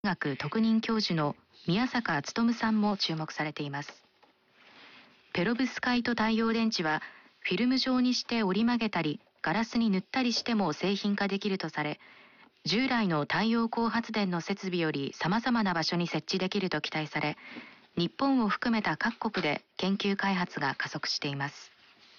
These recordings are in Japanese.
学特任教授の宮坂勉さんも注目されています。ペロブスカイト太陽電池はフィルム状にして折り曲げたりガラスに塗ったりしても製品化できるとされ、従来の太陽光発電の設備より様々な場所に設置できると期待され、日本を含めた各国で研究開発が加速しています。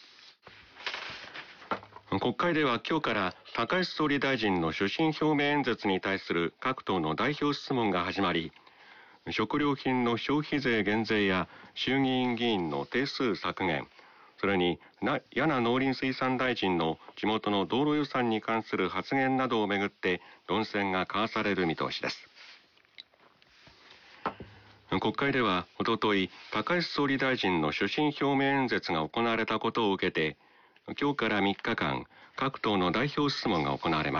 国会では今日から高市総理大臣の所信表明演説に対する各党の代表質問が始まり、食料品の消費税減税や衆議院議員の定数削減、それに柳農林水産大臣の地元の道路予算に関する発言などをめぐって論戦が交わされる見通しです。国会ではおととい、高市総理大臣の所信表明演説が行われたことを受けて、今日から3日間、各党の代表質問が行われます。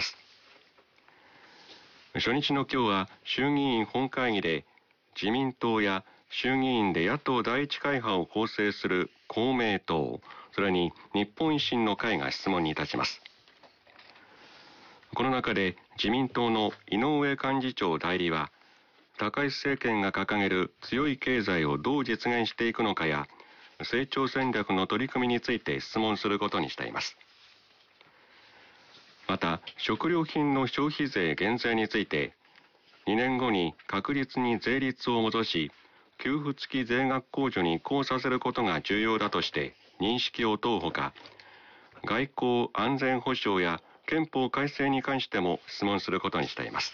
初日の今日は衆議院本会議で自民党や衆議院で野党第一会派を構成する公明党、それに日本維新の会が質問に立ちます。この中で自民党の井上幹事長代理は、高市政権が掲げる強い経済をどう実現していくのかや、成長戦略の取り組みについて質問することにしています。また、食料品の消費税減税について、2年後に確実に税率を戻し、給付付き税額控除に移行させることが重要だとして認識を問うほか、外交安全保障や憲法改正に関しても質問することにしています。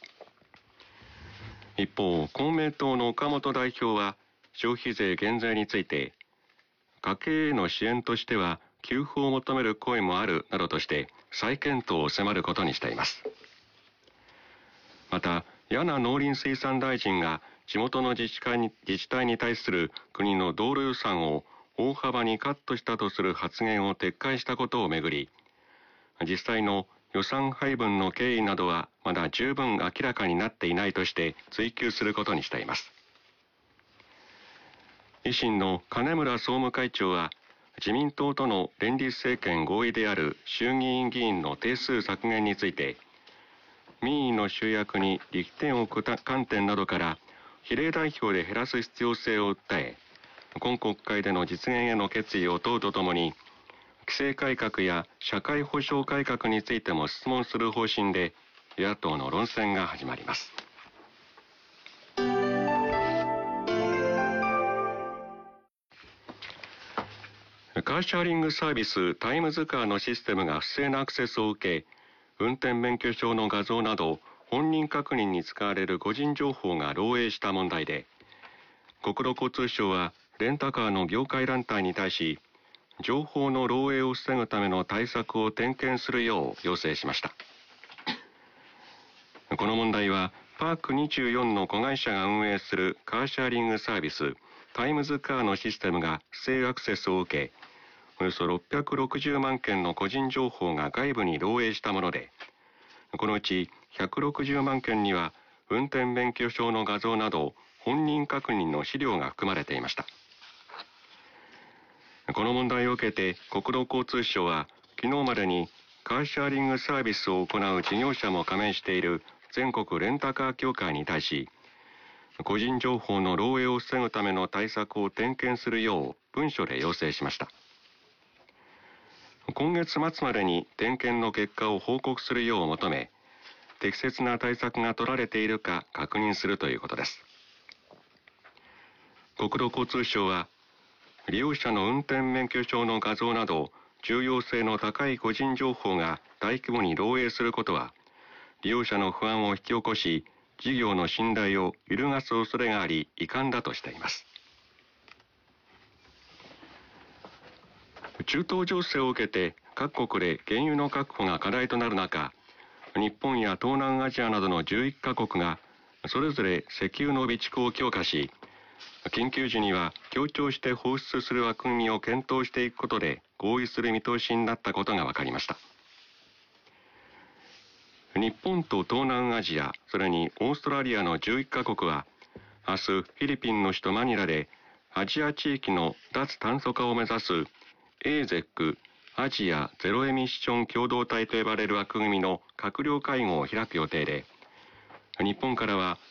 一方、公明党の岡本代表は消費税減税について、家計への支援としては給付を求める声もあるなどとして再検討を迫ることにしています。また、柳農林水産大臣が地元の自治体に対する国の道路予算を大幅にカットしたとする発言を撤回したことをめぐり、実際の予算配分の経緯などはまだ十分明らかになっていないとして追及することにしています。維新の金村総務会長は、自民党との連立政権合意である衆議院議員の定数削減について、民意の集約に力点を置く観点などから比例代表で減らす必要性を訴え、今国会での実現への決意を問うとともに、規制改革や社会保障改革についても質問する方針で、与野党の論戦が始まります。カーシェアリングサービスタイムズカーのシステムが不正なアクセスを受け、運転免許証の画像など本人確認に使われる個人情報が漏洩した問題で、国土交通省はレンタカーの業界団体に対し、情報の漏洩を防ぐための対策を点検するよう要請しました。この問題はパーク24の子会社が運営するカーシェアリングサービスタイムズカーのシステムが不正アクセスを受け、およそ660万件の個人情報が外部に漏洩したもので、このうち160万件には運転免許証の画像など本人確認の資料が含まれていました。この問題を受けて国土交通省は昨日までにカーシェアリングサービスを行う事業者も加盟している全国レンタカー協会に対し、個人情報の漏洩を防ぐための対策を点検するよう文書で要請しました。今月末までに点検の結果を報告するよう求め、適切な対策が取られているか確認するということです。国土交通省は、利用者の運転免許証の画像など重要性の高い個人情報が大規模に漏洩することは、利用者の不安を引き起こし、事業の信頼を揺るがす恐れがあり、遺憾だとしています。中東情勢を受けて各国で原油の確保が課題となる中、日本や東南アジアなどの11カ国がそれぞれ石油の備蓄を強化し、緊急時には協調して放出する枠組みを検討していくことで合意する見通しになったことが分かりました。日本と東南アジア、それにオーストラリアの11カ国は、明日フィリピンの首都マニラでアジア地域の脱炭素化を目指す AZEC アジアゼロエミッション共同体と呼ばれる枠組みの閣僚会合を開く予定で、 日本からは